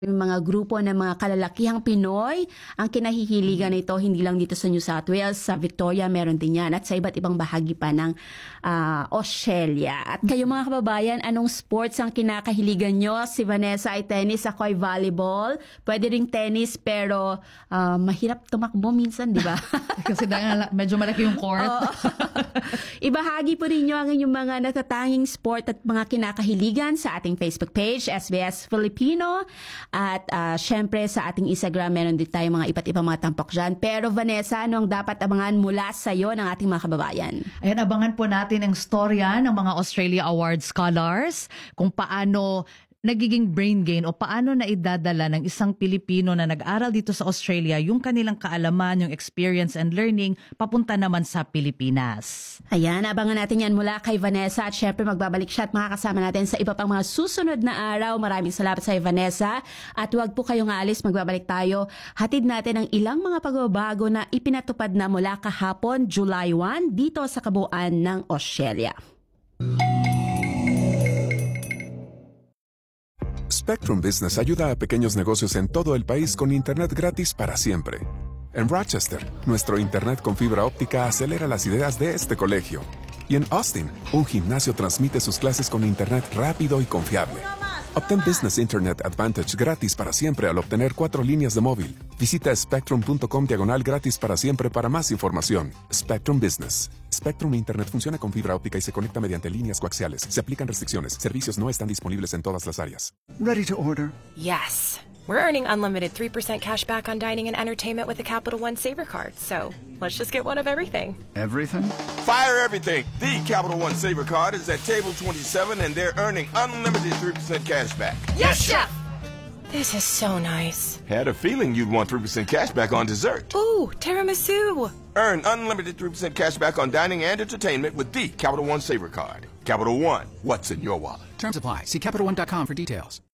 Yung mga grupo ng mga kalalakihang Pinoy, ang kinahihiligan nito hindi lang dito sa New South Wales, sa Victoria meron din yan at sa iba't ibang bahagi pa ng Australia. At kayo mga kababayan, anong sports ang kinakahiligan nyo? Si Vanessa ay tennis, ako ay volleyball. Pwede ring tennis pero mahirap tumakbo minsan, di ba? Kasi medyo malaki yung court. Ibahagi po rin nyo ang inyong mga natatanging sport at mga kinakahiligan sa ating Facebook page, SBS Filipino. At syempre sa ating Instagram, meron din tayo mga iba't ibang mga tampok dyan. Pero Vanessa, ano ang dapat abangan mula sa iyo ng ating mga kababayan? Ayan, abangan po natin ang storya ng mga Australia Award scholars, kung paano nagiging brain gain o paano na idadala ng isang Pilipino na nag-aral dito sa Australia yung kanilang kaalaman, yung experience and learning papunta naman sa Pilipinas. Ayan, abangan natin yan mula kay Vanessa at syempre magbabalik siya at makakasama natin sa iba pang mga susunod na araw. Maraming salamat sa Vanessa at huwag po kayong aalis, magbabalik tayo. Hatid natin ang ilang mga pagbabago na ipinatupad na mula kahapon, July 1, dito sa kabuuan ng Australia. Spectrum Business ayuda a pequeños negocios en todo el país con Internet gratis para siempre. En Rochester, nuestro Internet con fibra óptica acelera las ideas de este colegio. Y en Austin, un gimnasio transmite sus clases con Internet rápido y confiable. Obtén Business Internet Advantage gratis para siempre al obtener 4 líneas de móvil. Visita spectrum.com/gratis para siempre para más información. Spectrum Business. Spectrum Internet funciona con fibra óptica y se conecta mediante líneas coaxiales. Se aplican restricciones. Servicios no están disponibles en todas las áreas. Ready to order? Yes. We're earning unlimited 3% cash back on dining and entertainment with the Capital One Saver Card. So let's just get one of everything. Everything? Fire everything. The Capital One Saver Card is at table 27 and they're earning unlimited 3% cash back. Yes, Chef! This is so nice. Had a feeling you'd want 3% cash back on dessert. Ooh, tiramisu. Earn unlimited 3% cash back on dining and entertainment with the Capital One Saver Card. Capital One, what's in your wallet? Terms apply. See CapitalOne.com for details.